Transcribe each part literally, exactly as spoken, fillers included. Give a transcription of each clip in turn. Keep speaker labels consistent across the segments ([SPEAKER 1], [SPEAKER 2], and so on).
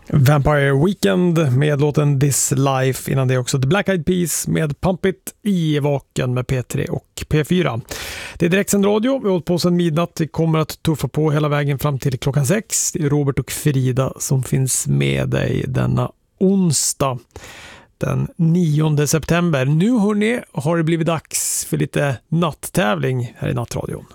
[SPEAKER 1] Vampire Weekend med låten This Life. Innan det också The Black Eyed Peas med Pump It i Vaken med P tre och P fyra. Det är direktsänd radio. Vi har hållit på sedan midnatt. Vi kommer att tuffa på hela vägen fram till klockan sex. Det är Robert och Frida som finns med dig denna onsdag den nionde september. Nu hörni, har det blivit dags för lite natttävling här i Nattradion.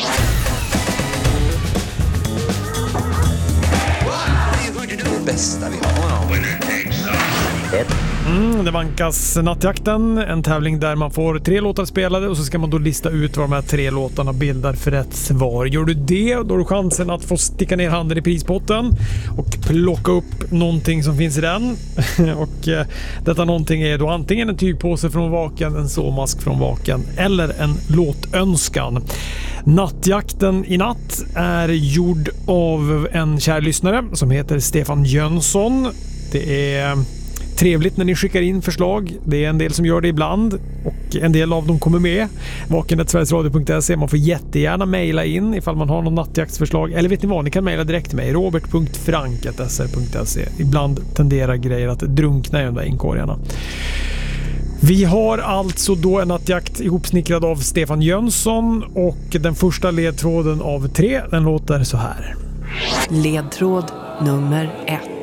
[SPEAKER 2] Bästa vi har.
[SPEAKER 1] Mm, det vankas Nattjakten, en tävling där man får tre låtar spelade och så ska man då lista ut vad de här tre låtarna bildar för rätt svar. Gör du det, då har du chansen att få sticka ner handen i prispotten och plocka upp någonting som finns i den. Och eh, detta någonting är då antingen en tygpåse från Vaken, en såmask från Vaken eller en låtönskan. Nattjakten i natt är gjord av en kär lyssnare som heter Stefan Jönsson. Det är trevligt när ni skickar in förslag. Det är en del som gör det ibland och en del av dem kommer med. vaken snabel-a sverigesradio punkt se. Man får jättegärna mejla in ifall man har någon nattjaktsförslag. Eller vet ni vad, ni kan mejla direkt till mig. robert punkt frank snabel-a s r punkt se. Ibland tenderar grejer att drunkna i de där inkorgarna. Vi har alltså då en nattjakt ihopsnickrad av Stefan Jönsson och den första ledtråden av tre, den låter så här.
[SPEAKER 3] Ledtråd nummer ett.